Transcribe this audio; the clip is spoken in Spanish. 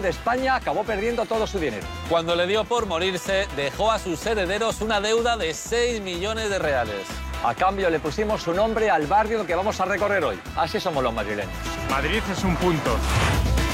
de España acabó perdiendo todo su dinero. Cuando le dio por morirse, dejó a sus herederos una deuda de 6 millones de reales. A cambio, le pusimos su nombre al barrio que vamos a recorrer hoy. Así somos los madrileños. Madrid es un punto.